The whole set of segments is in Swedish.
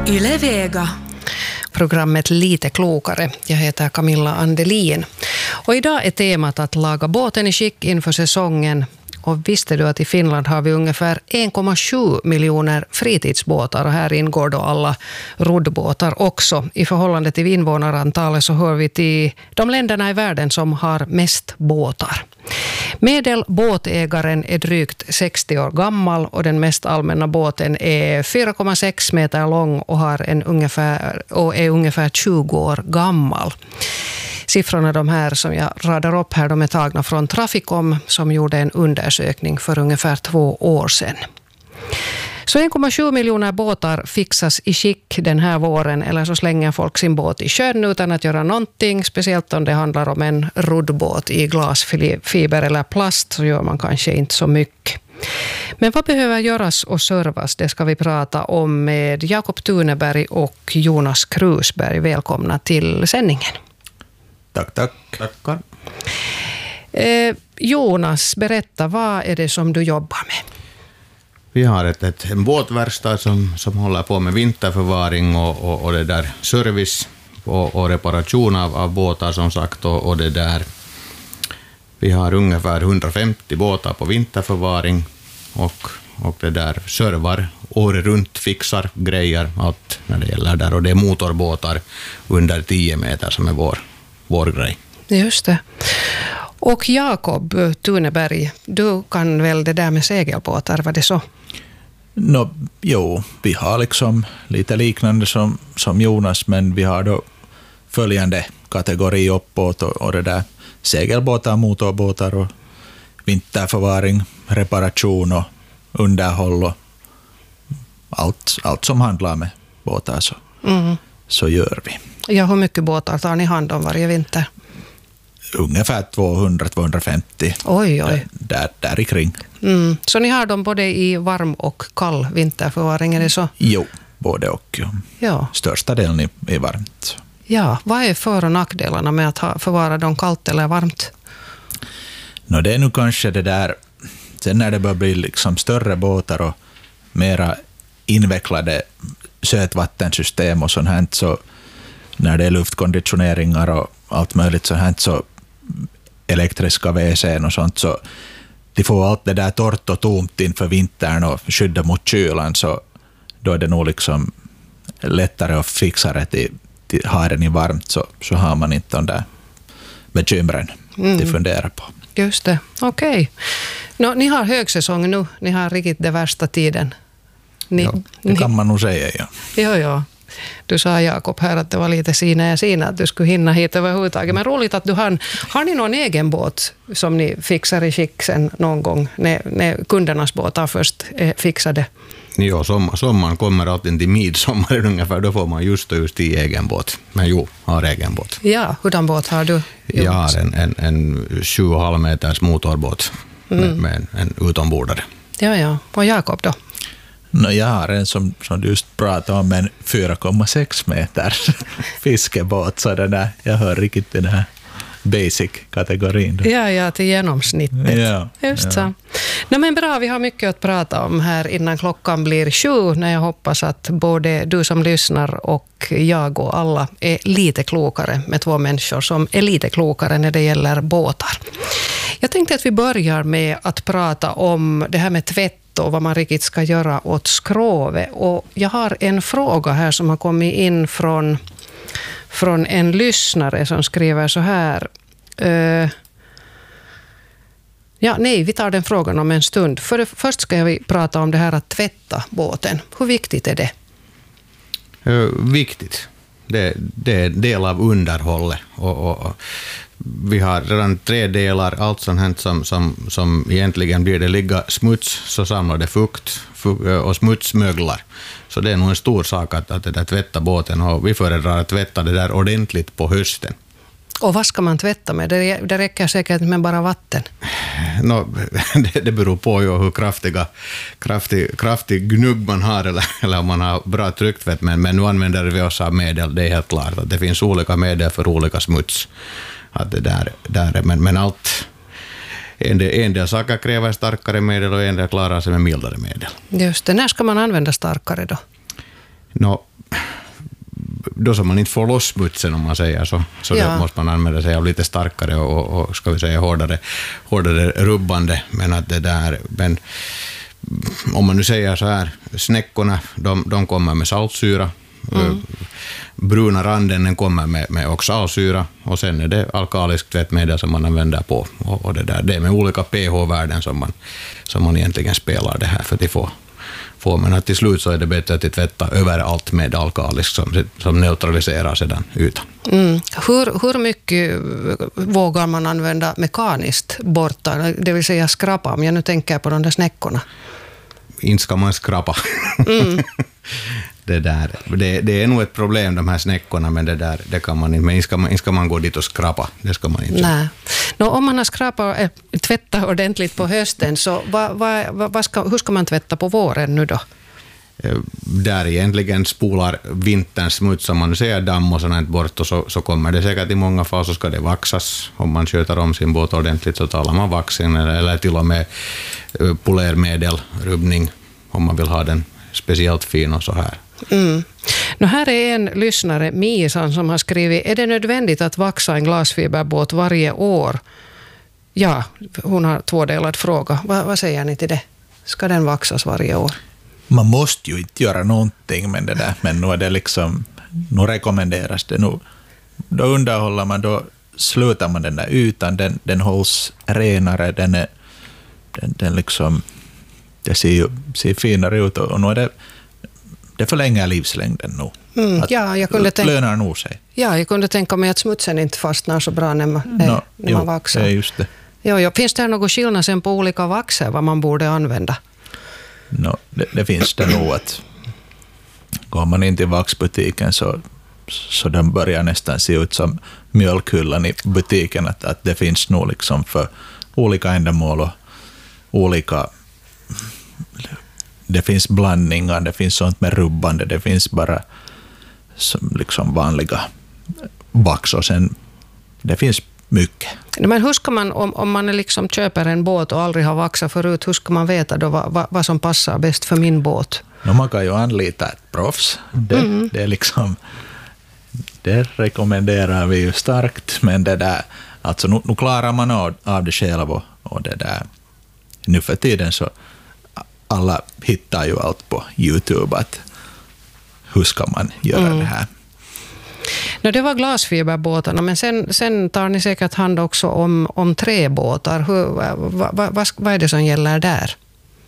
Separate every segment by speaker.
Speaker 1: Yle Vega.
Speaker 2: Programmet Lite klokare. Jag heter Camilla Andelin. Och idag är temat att laga båten i skick inför säsongen. Och visste du att i Finland har vi ungefär 1,7 miljoner fritidsbåtar och här ingår då alla roddbåtar också. I förhållande till invånarantalet så hör vi till de länderna i världen som har mest båtar. Medelbåtägaren är drygt 60 år gammal och den mest allmänna båten är 4,6 meter lång och är ungefär 20 år gammal. Siffrorna de här som jag radar upp här, de är tagna från Traficom som gjorde en undersökning för ungefär 2 år sedan. Så 1,7 miljoner båtar fixas i skick den här våren eller så slänger folk sin båt i sjön utan att göra någonting. Speciellt om det handlar om en roddbåt i glasfiber eller plast så gör man kanske inte så mycket. Men vad behöver göras och servas? Det ska vi prata om med Jakob Tuneberg och Jonas Krusberg. Välkomna till sändningen.
Speaker 3: Tackar.
Speaker 2: Jonas, berätta, vad är det som du jobbar med?
Speaker 3: Vi har en båtverkstad som håller på med vinterförvaring och det där service och reparation av båtar som sagt och det där. Vi har ungefär 150 båtar på vinterförvaring och det där servar året runt, fixar grejer, allt när det gäller där och det är motorbåtar under 10 meter som är vår grej.
Speaker 2: Just det. Och Jakob Tuneberg, du kan väl det där med segelbåtar, var det så?
Speaker 4: Jo, vi har liksom lite liknande som Jonas, men vi har då följande kategori uppåt och det där segelbåtar, motorbåtar och vinterförvaring, reparation och underhåll och allt som handlar med båtar så gör vi.
Speaker 2: Ja, hur mycket båtar tar ni hand om varje vinter?
Speaker 4: Ungefär 200-250.
Speaker 2: Oj.
Speaker 4: Där i kring.
Speaker 2: Så ni har dem både i varm och kall vinterförvaring, är det så?
Speaker 4: Jo, både och.
Speaker 2: Ja.
Speaker 4: Största delen är varmt.
Speaker 2: Ja, vad är för- och nackdelarna med att förvara dem kallt eller varmt?
Speaker 4: Det är nu kanske det där, sen när det börjar bli liksom större båtar och mera invecklade sötvattensystem och sånt här, så när det är luftkonditioneringar och allt möjligt sånt här, så elektriska WC:n och sånt, så de får allt det där torrt och tomt inför vintern och skydda mot kylan, så då är det nog liksom lättare att fixa det till ha den i varmt, så har man inte de där bekymren att fundera på.
Speaker 2: Just det, okej. Ni har högsäsong nu, ni har riktigt det värsta tiden.
Speaker 4: Det kan man nog säga, ja.
Speaker 2: Ja. Du sa Jakob här att det var lite sina att du skulle hinna hit överhuvudtaget. Men roligt att du har ni någon egen båt som ni fixar i skick sen någon gång när kundernas båtar först är fixade?
Speaker 3: Ja, sommaren kommer alltid till midsommar ungefär, då får man just i egen båt. Men har egen båt.
Speaker 2: Ja, hurdan båt har du?
Speaker 3: Jag har en 7,5 meters motorbåt med en utombordare.
Speaker 2: Ja. Och Jakob då?
Speaker 4: Jag har en som du just pratade om, en 4,6 meter fiskebåt, så det där, jag hör riktigt den här basic-kategorin.
Speaker 2: Ja, till genomsnittet.
Speaker 4: Ja,
Speaker 2: just så. Men bra, vi har mycket att prata om här innan klockan blir 7, när jag hoppas att både du som lyssnar och jag och alla är lite klokare med 2 människor som är lite klokare när det gäller båtar. Jag tänkte att vi börjar med att prata om det här med tvätt och vad man riktigt ska göra åt skrovet. Och jag har en fråga här som har kommit in från en lyssnare som skriver så här. Vi tar den frågan om en stund. Först ska vi prata om det här att tvätta båten. Hur viktigt är det?
Speaker 3: Viktigt. Det är en del av underhållet och vi har redan 3 delar. Allt som hänt som egentligen blir det ligga smuts, så samlar det fukt och smutsmöglar. Så det är nog en stor sak att det där tvätta båten, och vi föredrar att tvätta det där ordentligt på hösten.
Speaker 2: Och vad ska man tvätta med? Det räcker säkert med bara vatten.
Speaker 3: Det beror på hur kraftig gnugg man har eller om man har bra trycktvätt, men nu använder vi oss av medel. Det är helt klart att det finns olika medel för olika smuts. Att det där, men allt, en del saker kräver starkare medel och en del klarar sig med mildare medel.
Speaker 2: Just det. När ska man använda starkare då?
Speaker 3: Då som man inte får loss smutsen, om man säger så då måste man använda sig av lite starkare och ska vi säga hårdare rubbande. Men att men om man nu säger så här, snäckorna, de kommer med saltsyra. Bruna randen, den kommer med oxalsyra, och sen är det alkaliskt tvättmedel som man använder på, och det är med olika pH-värden som man egentligen spelar det här för att få. Men att till slut så är det bättre att tvätta överallt med alkaliskt som neutraliserar sedan ytan.
Speaker 2: Hur mycket vågar man använda mekaniskt borta, det vill säga skrapa, om jag nu tänker på de där snäckorna?
Speaker 3: Inte ska man skrapa. Det är nog ett problem, de här snäckorna, men det kan man inte. Men inte ska man gå dit och skrapa. Det ska man inte.
Speaker 2: Nej. Om man har skrapat, tvättat ordentligt på hösten, så hur ska man tvätta på våren nu då?
Speaker 3: Där egentligen spolar vinterns smuts, som man säger, damm och sånt bort, och så kommer det säkert i många fall så ska det vaxas. Om man sköter om sin båt ordentligt så talar man vaxing eller till och med polermedel, rubbning, om man vill ha den speciellt fin och så här.
Speaker 2: Här är en lyssnare, Misan, som har skrivit: är det nödvändigt att vaxa en glasfiberbåt varje år? Ja, hon har tvådelad fråga. Vad säger ni till det? Ska den vaxas varje år?
Speaker 4: Man måste ju inte göra någonting med det där, men nu är det liksom, nu rekommenderas det. Nu, då underhåller man, då slutar man den där ytan, den hålls renare, den liksom, det ser finare ut, och nu är det förlänger livslängden nu.
Speaker 2: Jag kunde
Speaker 4: lönar nog sig.
Speaker 2: Ja, jag kunde tänka mig att smutsen inte fastnar så bra när man vaxar.
Speaker 4: Ja, just det.
Speaker 2: Ja, finns det någon skillnad sen på olika vaxer vad man borde använda?
Speaker 4: Det finns det nog, att går man in till vaxbutiken så den börjar nästan se ut som mjölkhyllan i butiken, att det finns nog liksom för olika ändamål och olika. Det finns blandningar, det finns sånt med rubbande, det finns bara som liksom vanliga vax, och sen det finns mycket.
Speaker 2: Men hur ska man, om man liksom köper en båt och aldrig har vaxat förut, hur ska man veta då vad som passar bäst för min båt?
Speaker 4: Man kan ju anlita ett proffs. Det är liksom, det rekommenderar vi ju starkt, men det där, alltså nu klarar man av det själv, och det där, nu för tiden så alla hittar ju allt på YouTube, att hur ska man göra det här.
Speaker 2: Det var glasfiberbåtarna, men sen tar ni säkert hand också om träbåtar. Vad är det som gäller där?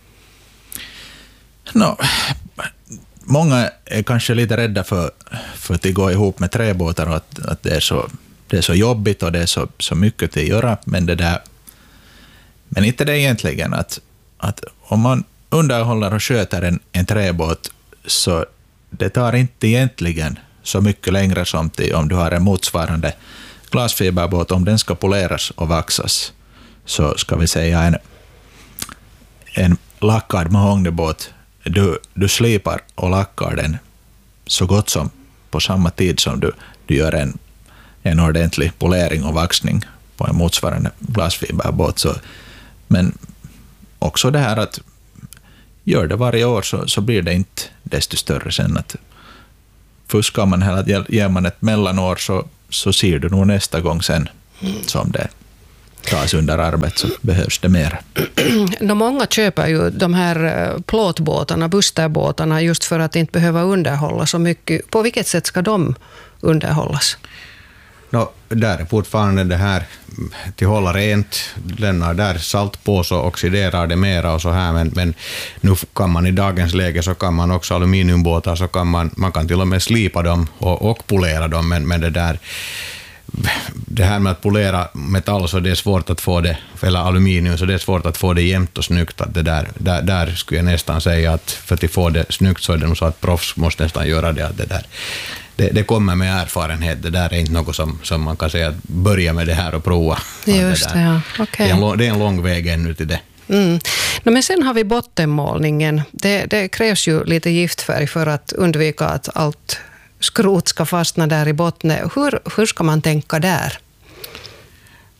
Speaker 4: Många är kanske lite rädda för att det går ihop med träbåtar, och att det är så jobbigt och det är så mycket att göra, men inte det egentligen, att om man underhåller och sköter en träbåt, så det tar inte egentligen så mycket längre som om du har en motsvarande glasfiberbåt. Om den ska poleras och vaxas, så ska vi säga en lackad mahognybåt, du slipar och lackar den så gott som på samma tid som du gör en ordentlig polering och vaxning på en motsvarande glasfiberbåt. Men också det här att gör det varje år, så blir det inte desto större sen. Att fuskar man hela, ger man ett mellanår, så ser du nog nästa gång sen som det tas under arbete, så behövs det mer.
Speaker 2: Många köper ju de här plåtbåtarna, busterbåtarna, just för att inte behöva underhålla så mycket. På vilket sätt ska de underhållas?
Speaker 3: Där är fortfarande det här till hålla rent, lämnar där salt på så oxiderar det mera och så här, men nu kan man i dagens läge, så kan man också aluminiumbåtar, så kan man kan till och med slipa dem och polera dem, men det här med att polera metall, så det är svårt att få det, eller aluminium, så det är svårt att få det jämnt och snyggt, att det där skulle jag nästan säga att för att få det snyggt, så är det nog så att proffs måste nästan göra det, att det kommer med erfarenhet. Det där är inte något som man kan säga att börja med det här och prova.
Speaker 2: Just det, ja. Okay.
Speaker 3: Det är en lång väg ännu till det.
Speaker 2: Men sen har vi bottenmålningen. Det krävs ju lite giftfärg för att undvika att allt skrot ska fastna där i botten. Hur ska man tänka där?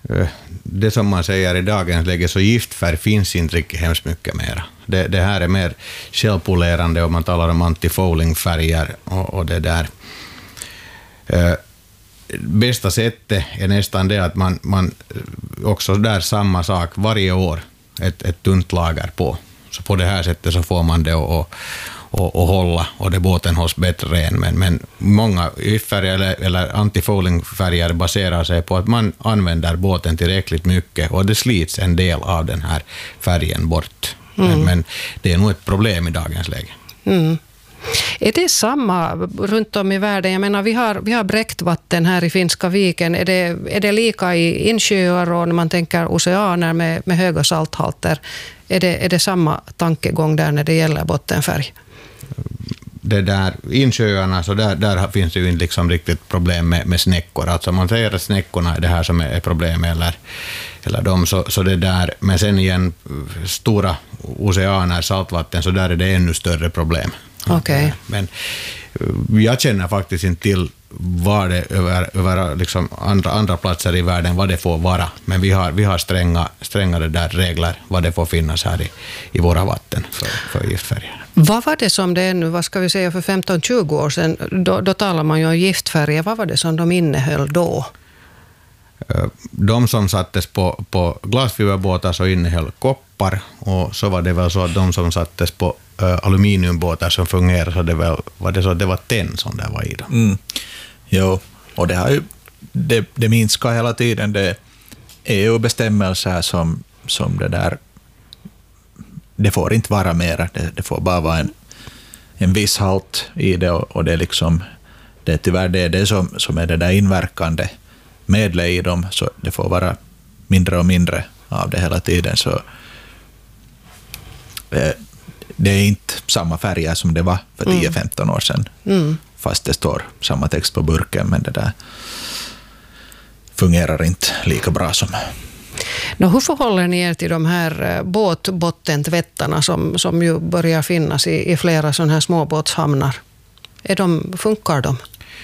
Speaker 3: det som man säger i dagens läge, så giftfärg finns inte riktigt hemskt mycket mera. Det här är mer självpolerande, och man talar om anti-fouling-färger och det där. Bästa sättet är nästan det att man också där samma sak varje år, ett tunt lager på. Så på det här sättet så får man det att hålla, och det båten hålls bättre ren. Men många giftfärger eller anti-fouling-färger baserar sig på att man använder båten tillräckligt mycket, och det slits en del av den här färgen bort. Men det är nog ett problem i dagens läge.
Speaker 2: Mm. Är det samma runt om i världen? Jag menar, vi har bräckvatten här i Finska viken. Är det lika i insjöar och när man tänker oceaner med höga salthalter? Är det samma tankegång där när det gäller bottenfärg?
Speaker 3: Det där insjöarna, så där finns det ju inte liksom riktigt problem med snäckor. Alltså man säger att snäckorna är det här som är problem, eller de, så det där. Men sen igen, stora oceaner, saltvatten, så där är det ännu större problem.
Speaker 2: Okay.
Speaker 3: Men jag känner faktiskt inte till vad det över liksom andra platser i världen, vad det får vara. Men vi har strängare där regler vad det får finnas här i våra vatten för giftfärger.
Speaker 2: Vad var det som det nu, vad ska vi säga, för 15-20 år sedan, då talar man ju om giftfärger. Vad var det som de innehöll då?
Speaker 3: De som sattes på glasfiberbåtar så innehöll koppar, och så var det väl så att de som sattes på aluminiumbåtar som fungerar, så det var tenn som det var i dem.
Speaker 4: Mm. Jo, och det har ju det minskar hela tiden. Det är EU-bestämmelser som det där, det får inte vara mera, det får bara vara en viss halt i det, och det är liksom, det är tyvärr det som är det där inverkande medlet i dem, så det får vara mindre och mindre av det hela tiden, så det är inte samma färger som det var för 10-15 år sedan. Fast det står samma text på burken, men det där fungerar inte lika bra som.
Speaker 2: Hur förhåller ni er till de här båtbottentvättarna som ju börjar finnas i flera sådana här småbåtshamnar? Funkar de?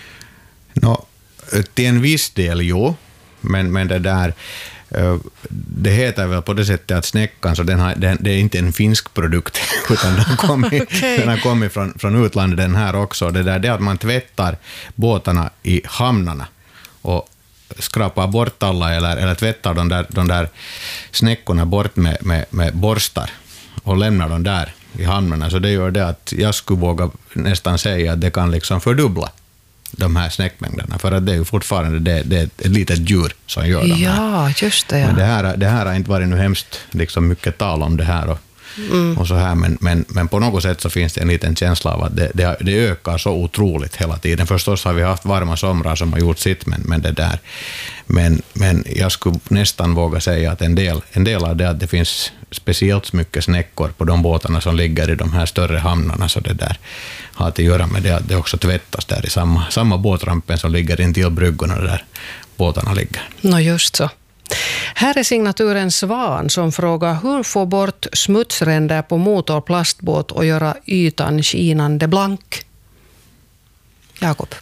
Speaker 3: Till en viss del, jo. Men det där, det heter väl på det sättet att snäckan, så det är inte en finsk produkt, utan den har kommit från utlandet den här också. Det är att man tvättar båtarna i hamnarna och skrapar bort alla eller tvättar de där snäckorna bort med borstar och lämnar dem där i hamnarna. Så det gör det att jag skulle våga nästan säga att det kan liksom fördubbla de här snäckmängderna, för att det är ju fortfarande det är ett litet djur som gör de här.
Speaker 2: Ja, just det. Ja.
Speaker 3: Men det här har inte varit nu hemskt liksom mycket tal om det här och så här, men på något sätt så finns det en liten känsla av att det ökar så otroligt hela tiden. Förstås har vi haft varma somrar som har gjort sitt, men jag skulle nästan våga säga att en del av det, att det finns speciellt mycket snäckor på de båtarna som ligger i de här större hamnarna, så det där har att göra med det att det också tvättas där i samma båtrampen som ligger intill bryggorna där båtarna ligger.
Speaker 2: Just så. Här är signaturen Svan som frågar: hur få bort smutsränder på motorplastbåt och göra ytan skinande blank? Jakob?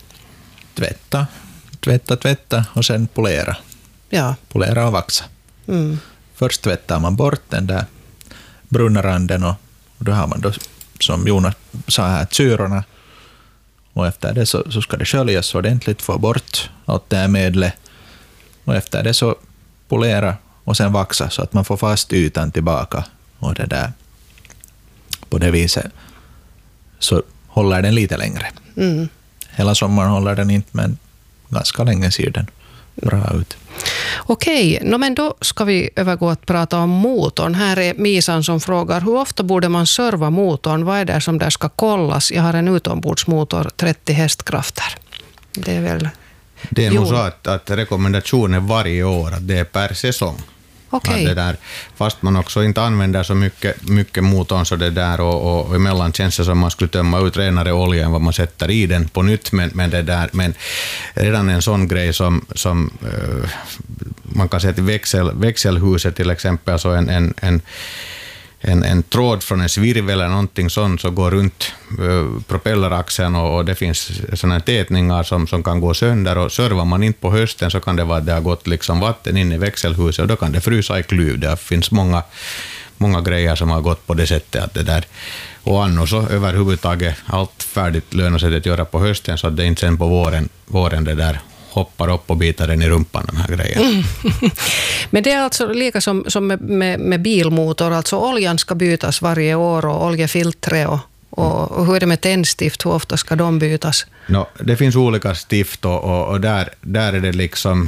Speaker 4: Tvätta och sen polera.
Speaker 2: Ja.
Speaker 4: Polera och vaxa. Först tvättar man bort den där bruna randen, och då har man då, som Jonas sa här, syrorna, och efter det så ska det sköljas ordentligt, få bort allt det här medlet, och efter det så polera och sen vaxa så att man får fast ytan tillbaka, och det där på det viset så håller den lite längre. Hela sommaren håller den inte, men ganska länge ser den bra ut.
Speaker 2: Okej, men då ska vi övergå att prata om motorn. Här är Misan som frågar: hur ofta borde man serva motorn? Vad är det som där ska kollas? Jag har en utombordsmotor, 30 hästkrafter. Det är väl...
Speaker 3: Det är nog så att rekommendationen varje år att det är per säsong.
Speaker 2: Okay.
Speaker 3: Det där, fast man också inte använder så mycket motorn, så det där, och emellan känns det som man skulle tömma ut renare olja än vad man sätter i den på nytt, men redan en sån grej som man kan säga till växelhuset till exempel, så en tråd från en svirvel eller någonting sånt så går runt propelleraxeln och det finns såna tätningar som kan gå sönder och servar man inte på hösten så kan det vara att det har gått liksom vatten in i växelhuset och då kan det frysa i klyv. Det finns många grejer som har gått på det sättet att det där. Och annars så överhuvudtaget allt färdigt lönar sig att göra på hösten så att det inte sen på våren det där hoppar upp och bitar den i rumpan, de här grejerna.
Speaker 2: Men det är alltså lika som med bilmotor, alltså oljan ska bytas varje år och oljefiltre och hur är det med tändstift, hur ofta ska de bytas?
Speaker 3: Det finns olika stift och där är det liksom,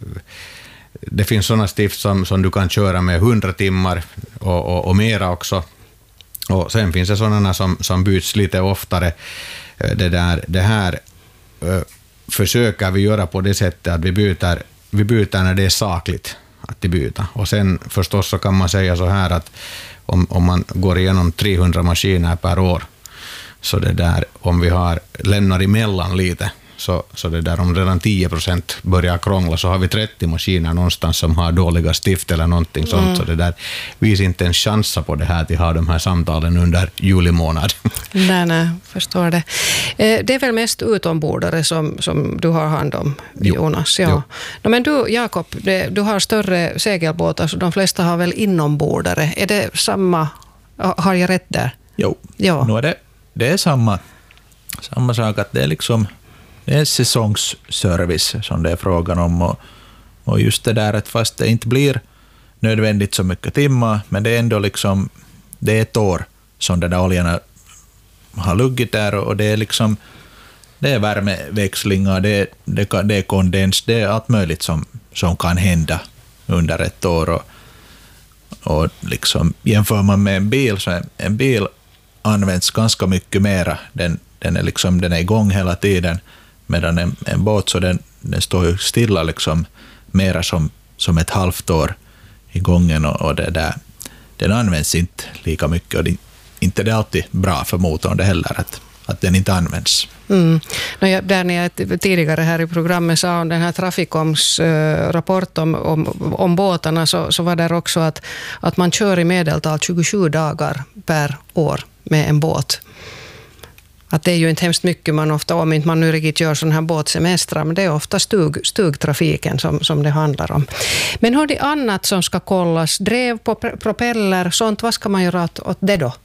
Speaker 3: det finns sådana stift som du kan köra med 100 timmar och mera också. Och sen finns det sådana som byts lite oftare. Det här försöker vi göra på det sättet att vi byter när det är sakligt att byta. Och sen förstås så kan man säga så här att om man går igenom 300 maskiner per år så det där, om vi lämnar emellan lite så det där, om redan 10% börjar krångla så har vi 30 maskiner någonstans som har dåliga stift eller någonting sånt. Så det där, vi ser inte en chans på det här till att ha de här samtalen under juli månad.
Speaker 2: Nej, förstår det. Det är väl mest utombordare som du har hand om, Jonas? Ja. Men du, Jakob, du har större segelbåtar så de flesta har väl inombordare. Är det samma, har jag rätt där?
Speaker 4: Jo, nu är det är samma sak att det är liksom det är säsongsservice som det är frågan om och just det där att fast det inte blir nödvändigt så mycket timmar men det är ändå liksom det är ett år som den där oljan har luggit där och det är liksom det är värmeväxlingar, det är kondens, det är allt möjligt som kan hända under ett år och liksom jämför man med en bil så en bil används ganska mycket mera, den är igång hela tiden. Medan en båt så den står ju stilla liksom mera som ett halvt år i gången och det där, den används inte lika mycket och inte det är alltid bra för motorn det heller att den inte används.
Speaker 2: Där när jag tidigare här i programmet sa om den här Traficoms rapport om båtarna så var det också att man kör i medeltal 27 dagar per år med en båt. Att det är ju inte hemskt mycket man ofta, om inte man nu riktigt gör sån här båtsemestrar, men det är ofta stugtrafiken som det handlar om. Men har det annat som ska kollas? Drev på propeller, sånt, vad ska man göra åt det då?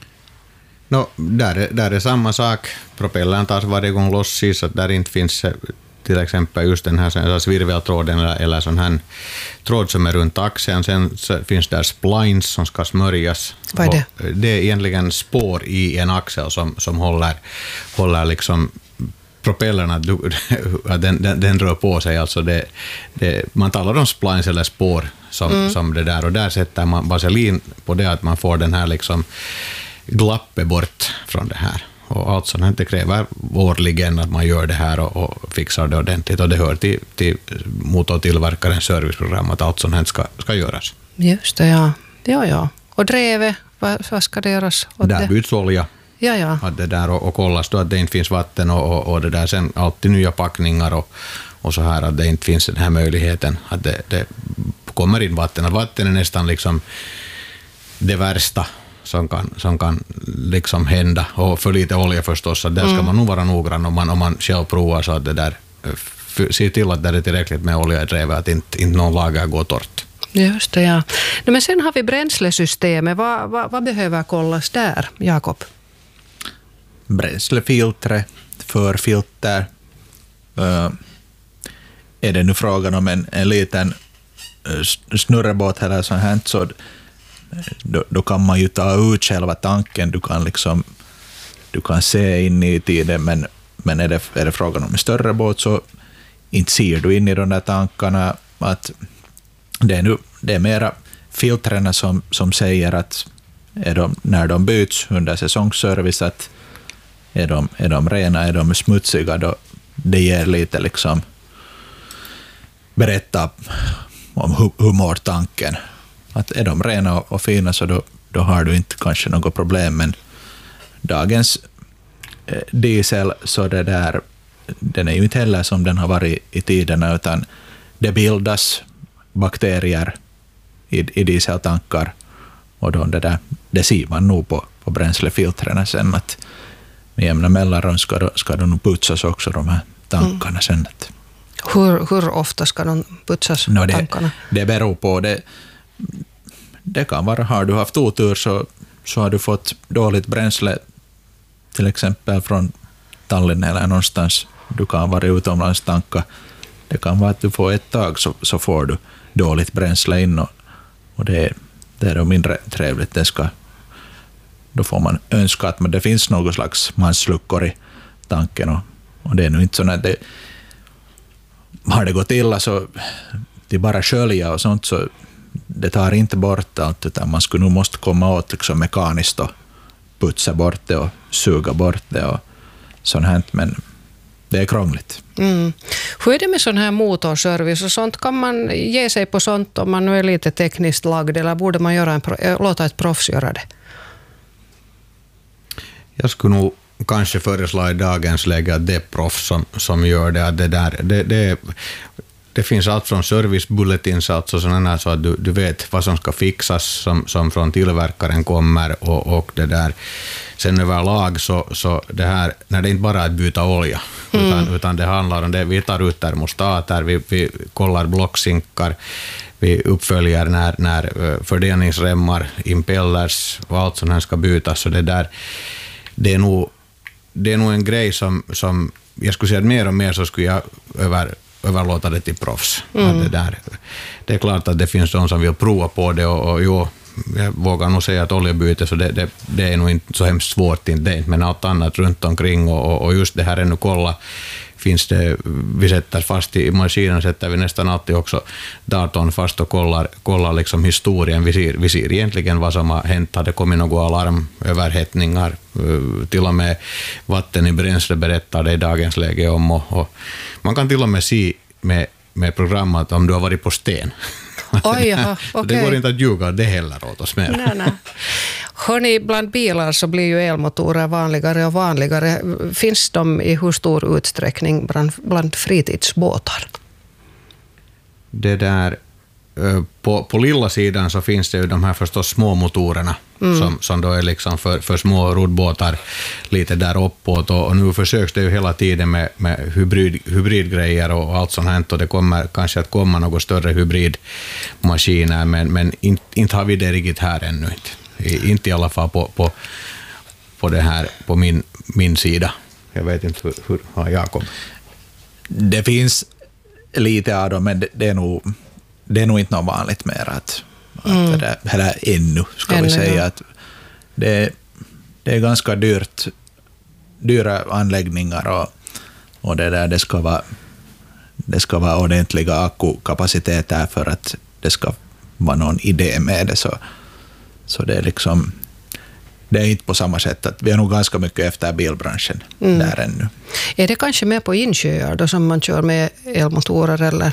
Speaker 3: Där är samma sak. Propellern tas varje gång loss så att där inte finns till exempel just den här svirveltråden eller sån här tråd som är runt axeln. Sen finns där splines som ska smörjas.
Speaker 2: Vad är det?
Speaker 3: Det är egentligen spår i en axel som håller liksom propellerna, den rör på sig. Alltså man talar om splines eller spår som det där. Och där sätter man vaselin på det att man får den här liksom glappet bort från det här. Och allt sånt det kräver årligen att man gör det här och fixar det ordentligt. Och det hör till motortillverkarens serviceprogram att allt sånt ska göras.
Speaker 2: Just det, ja. Och drevet, vad ska det göras?
Speaker 3: Där byts olja.
Speaker 2: Ja.
Speaker 3: Att det där och kollas då att det inte finns vatten och det där sen alltid nya packningar och så här att det inte finns den här möjligheten att det kommer in vatten. Att vatten är nästan liksom det värsta som kan liksom hända och för lite olja förstås så där ska man nog vara noggrann om man själv provar så att det där ser till att det är tillräckligt med olja i drevet att inte någon lager går torrt.
Speaker 2: Just det, ja. Men sen har vi bränslesystemet. Vad behöver kollas där, Jakob?
Speaker 4: Bränslefiltre, förfilter. Är det nu frågan om en liten snurrebåt eller sånt här så då kan man ju ta ut själva tanken, du kan se in i tiden, men är det frågan om en större båt så inte ser du in i de där tankarna att det är mera filtrerna som säger att när de byts under säsongsservice att är de rena, är de smutsiga då det ger lite liksom berätta om hur mår tanken. Att är de rena och fina så då har du inte kanske något problem, men dagens diesel så den är ju inte heller som den har varit i tiderna utan det bildas bakterier i dieseltankar Och då det ser man nog på bränslefiltrerna sen, att med jämna mellanrum ska de nog putsas också, de här tankarna sen.
Speaker 2: Hur ofta ska de putsas, tankarna?
Speaker 4: Det beror på. Det kan vara, har du haft otur så har du fått dåligt bränsle, till exempel från Tallinn eller någonstans. Du kan vara utomlands tanka. Det kan vara att du får ett tag så får du dåligt bränsle in, och det är då mindre trevligt. Då får man önska att det finns något slags mansluckor i tanken, och det är nu inte så att det har det gått illa så det bara skölja och sånt, så det tar inte bort allt, utan man skulle nog måste komma åt liksom mekaniskt och putsa bort det och suga bort det och sånt här, men det är krångligt.
Speaker 2: Hur är det med sån här motorservice och sånt? Kan man ge sig på sånt om man nu är lite tekniskt lagd, eller borde man låta ett proffs göra det?
Speaker 3: Jag skulle nog kanske föreslå i dagens läge att det är proffs som gör det. Det finns allt från servicebulletins, alltså sådana så att du vet vad som ska fixas som från tillverkaren kommer, och det där. Sen överlag så det här, när det inte bara är att byta olja, utan det handlar om det, vi tar ut termostater, vi kollar blocksinkar, vi uppföljer när fördelningsremmar, impellers och allt sånt här ska bytas, så det är nog en grej som jag skulle säga att mer och mer så skulle jag överlåta det till proffs. Det är klart att det finns de som vill prova på det, och jag vågar nog säga att oljebyte, så det är nog inte så hemskt svårt, men allt annat runt omkring, och just det här är nu kolla, finns det, vi sätter fast i maskinen, sätter vi nästan alltid också datorn fast och kollar liksom historien. Vi ser egentligen vad som har hänt. Har det kommit något alarm, överhettningar, till och med vatten i bränsle berättar det i dagens läge om, och man kan till och med se med programmet om du har varit på sten.
Speaker 2: Oj, jaha, okay.
Speaker 3: Det går inte att ljuga det heller åt oss mer.
Speaker 2: Nej. Hörrni, bland bilar så blir ju elmotorer vanligare och vanligare. Finns de i hur stor utsträckning bland fritidsbåtar?
Speaker 3: Det där, på lilla sidan så finns det ju de här förstås små motorerna som då är liksom för små roddbåtar lite där uppåt, och nu försöks det ju hela tiden med hybridgrejer och allt sånt här, och det kommer kanske att komma något större hybridmaskiner, men inte har vi det riktigt här ännu. Inte i alla fall på det här på min sida. Jag vet inte hur har Jakob.
Speaker 4: Det finns lite av dem, men det är nog inte något vanligt mer att eller ännu ska vi säga att det är ganska dyra anläggningar, och det ska vara ordentliga akkukapaciteter för att det ska vara någon idé med det, så det är liksom, det är inte på samma sätt att vi är nog ganska mycket efter bilbranschen där ännu.
Speaker 2: Är det kanske mer på insjöar då som man kör med elmotorer, eller?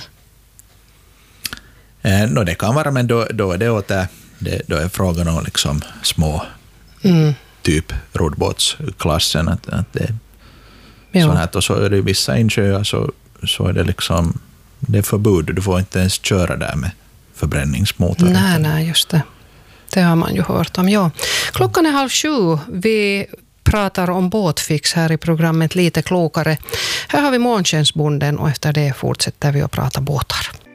Speaker 4: Det kan vara, men då är det åt då är frågan om liksom små typ roddbåtsklassen, att det sånt här, och så är det vissa insjöar så är det liksom, det är förbud, du får inte ens köra där med förbränningsmotor.
Speaker 2: Nej, just det. Det har man ju hört om, ja. Klockan är 6:30. Vi pratar om båtfix här i programmet Lite klokare. Här har vi Månskensbonden, och efter det fortsätter vi att prata båtar.